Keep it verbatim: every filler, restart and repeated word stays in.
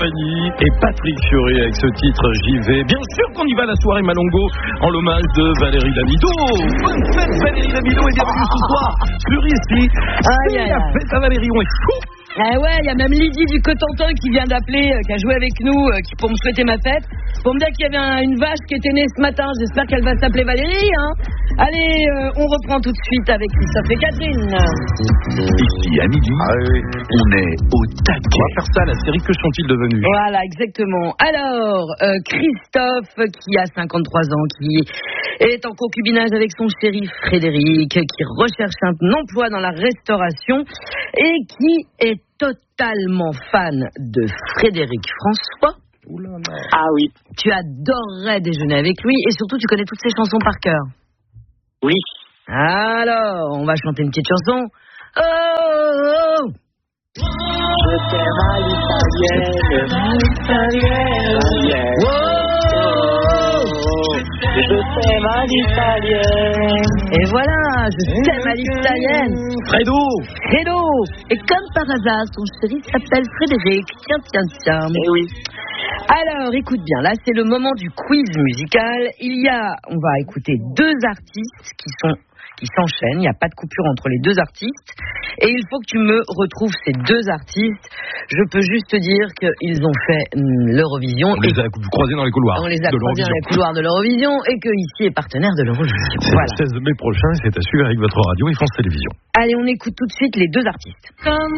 Mélanie et Patrick Fiori avec ce titre J'y vais. Bien sûr qu'on y va la soirée Malongo en l'hommage de Valérie Damido. Bonne fête Valérie Damido et bienvenue ce soir sur ici. C'est la fête à Valérie, on est fou. Ah ouais, il y a même Lydie du Cotentin qui vient d'appeler, euh, qui a joué avec nous, euh, qui pour me souhaiter ma fête, pour me dire qu'il y avait un, une vache qui était née ce matin. J'espère qu'elle va s'appeler Valérie, hein. Allez, euh, on reprend tout de suite avec Christophe et Catherine. Ici à midi, ah oui. On est au taquet. On va faire ça, la série Que sont-ils devenus? Voilà, exactement. Alors, euh, Christophe, qui a cinquante-trois ans, qui est en concubinage avec son chéri Frédéric, qui recherche un emploi dans la restauration et qui est totalement fan de Frédéric François. Ah oui. Tu adorerais déjeuner avec lui et surtout tu connais toutes ses chansons par cœur. Oui. Alors, on va chanter une petite chanson. Oh, oh, oh. Je t'aime à l'italienne. À l'italienne. Oh, je t'aime à l'italienne. Et voilà, je t'aime à l'italienne. Fredo. Fredo. Et comme par hasard, son chéri s'appelle Frédéric. Tiens, tiens, tiens. Eh oui. Alors, écoute bien, là c'est le moment du quiz musical. Il y a, on va écouter deux artistes qui sont qui s'enchaînent, il n'y a pas de coupure entre les deux artistes. Et il faut que tu me retrouves ces deux artistes. Je peux juste te dire qu'ils ont fait hum, l'Eurovision. On les a croisés dans les couloirs. On les a de croisés dans les couloirs de l'Eurovision et que ici est partenaire de l'Eurovision. C'est voilà. le seize mai prochain, c'est à suivre avec votre radio et France Télévisions. Allez, on écoute tout de suite les deux artistes. Comme